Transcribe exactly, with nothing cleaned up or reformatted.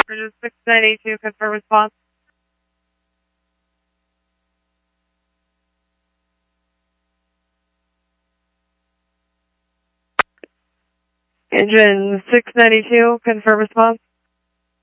Bridges six nine eight two, confirm response. Engine six ninety-two, confirm response.